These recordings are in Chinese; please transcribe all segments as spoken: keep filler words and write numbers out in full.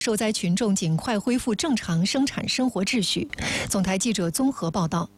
受灾群众尽快恢复正常生产生活秩序。总台记者综合报道。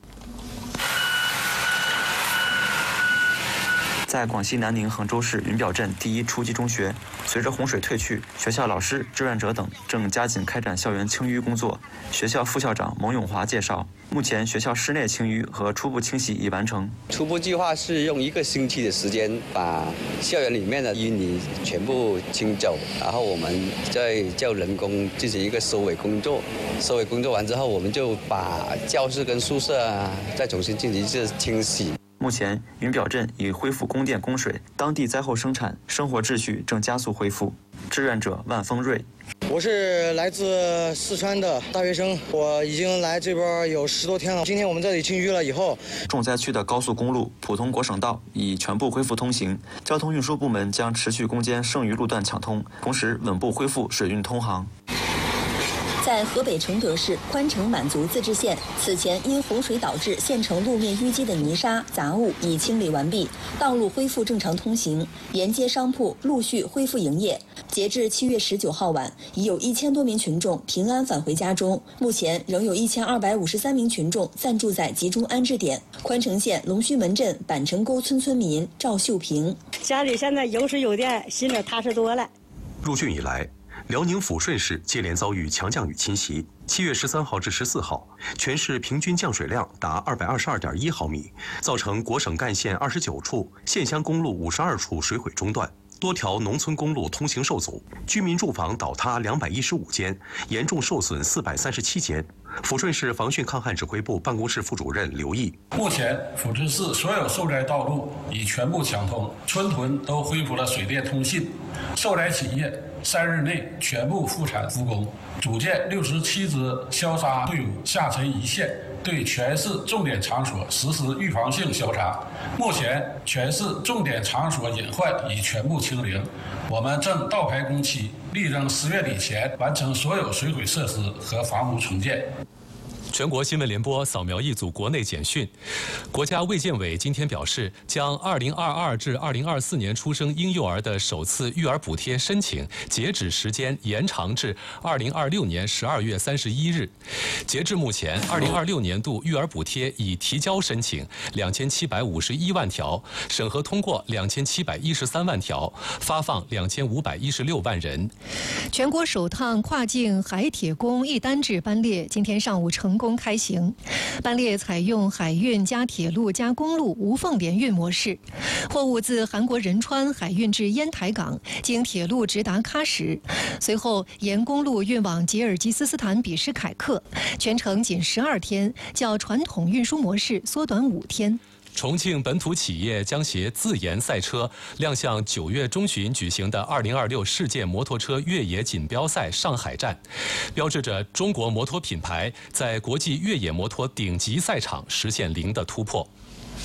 在广西南宁衡州市云表镇第一初级中学，随着洪水退去，学校老师、志愿者等正加紧开展校园清淤工作。学校副校长蒙永华介绍，目前学校室内清淤和初步清洗已完成。 初步计划是用一个星期的时间把校园里面的淤泥全部清走，然后我们再叫人工进行一个收尾工作。收尾工作完之后，我们就把教室跟宿舍啊再重新进行一次清洗。 目前，云表镇已恢复供电供水，当地灾后生产生活秩序正加速恢复。志愿者万峰瑞， 我是来自四川的大学生，我已经来这边有十多天了。今天我们这里清淤了以后， 重灾区的高速公路普通国省道已全部恢复通行，交通运输部门将持续攻坚剩余路段抢通，同时稳步恢复水运通航。 在河北承德市宽城满族自治县，此前因洪水导致县城路面淤积的泥沙杂物已清理完毕，道路恢复正常通行，沿街商铺陆续恢复营业。截至七月十九号晚，已有一千多名群众平安返回家中，目前仍有一千二百五十三名群众暂住在集中安置点。宽城县龙须门镇板城沟村村民赵秀平： 家里现在有水有电，心里踏实多了。 入汛以来，辽宁抚顺市接连遭遇强降雨侵袭。七月十三号至十四号，全市平均降水量达二百二十二点一毫米，造成国省干线二十九处、县乡公路五十二处水毁中断，多条农村公路通行受阻，居民住房倒塌两百一十五间，严重受损四百三十七间。抚顺市防汛抗旱指挥部办公室副主任刘毅： 目前，抚顺市所有受灾道路已全部抢通，村屯都恢复了水电通信，受灾企业三日内全部复产复工，组建六十七支消杀队伍下沉一线，对全市重点场所实施预防性消查。目前，全市重点场所隐患已全部清零，我们正倒排工期，力争十月底前完成所有水毁设施和房屋重建。 全国新闻联播扫描一组国内简讯。国家卫健委今天表示，将二零二二至二零二四年出生婴幼儿的首次育儿补贴申请截止时间延长至二零二六年十二月三十一日。截至目前，二零二六年度育儿补贴已提交申请两千七百五十一万条，审核通过两千七百一十三万条，发放两千五百一十六万人。 全国首趟跨境海铁公一单制班列今天上午成功开行，班列采用海运加铁路加公路无缝联运模式，货物自韩国仁川海运至烟台港，经铁路直达喀什，随后沿公路运往吉尔吉斯斯坦比什凯克，全程仅十二天，较传统运输模式缩短五天。 重庆本土企业将携自研赛车亮相九月中旬举行的二零二六世界摩托车越野锦标赛上海站，标志着中国摩托品牌在国际越野摩托顶级赛场实现零的突破。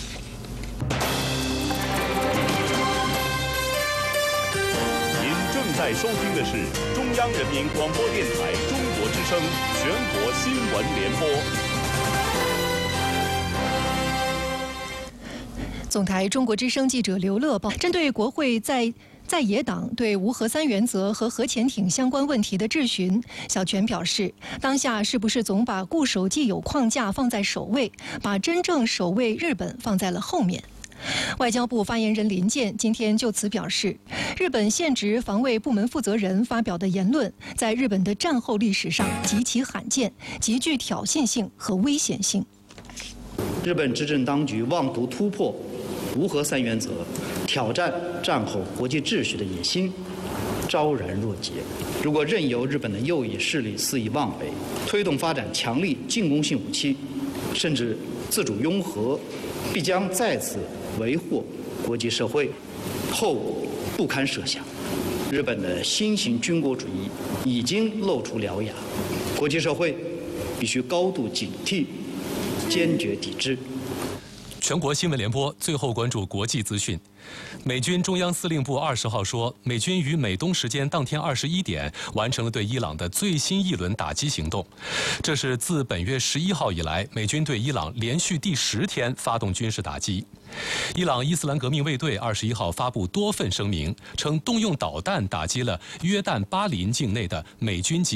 您正在收听的是中央人民广播电台中国之声全国新闻联播。 总台中国之声记者刘乐报，针对国会在在野党对无核三原则和核潜艇相关问题的质询，小泉表示，当下是不是总把固守既有框架放在首位，把真正守卫日本放在了后面？外交部发言人林健今天就此表示，日本现职防卫部门负责人发表的言论，在日本的战后历史上极其罕见，极具挑衅性和危险性。 日本执政当局妄图突破无核三原则，挑战战后国际秩序的野心昭然若揭。如果任由日本的右翼势力肆意妄为，推动发展强力进攻性武器，甚至自主拥核，必将再次为祸国际社会，后果不堪设想。日本的新型军国主义已经露出獠牙，国际社会必须高度警惕，坚决抵制。 全国新闻联播最后关注国际资讯。美军中央司令部二十号说，美军于美东时间当天二十一点完成了对伊朗的最新一轮打击行动。这是自本月十一号以来，美军对伊朗连续第十天发动军事打击。伊朗伊斯兰革命卫队二十一号发布多份声明，称动用导弹打击了约旦巴林境内的美军及